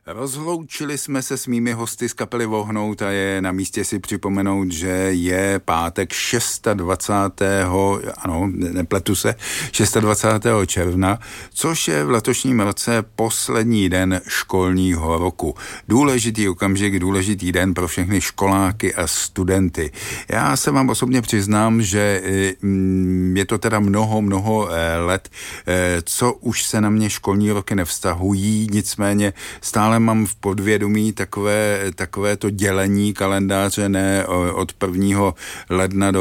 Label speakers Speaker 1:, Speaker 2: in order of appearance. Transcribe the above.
Speaker 1: Rozloučili jsme se s mými hosty z kapely Vohnout a je na místě si připomenout, že je pátek 26. ano, nepletu se, 26. června, což je v letošním roce poslední den školního roku. Důležitý okamžik, důležitý den pro všechny školáky a studenty. Já se vám osobně přiznám, že je to teda mnoho let, co už se na mě školní roky nevztahují, nicméně stále mám v podvědomí takové to dělení kalendáře, ne od 1. ledna do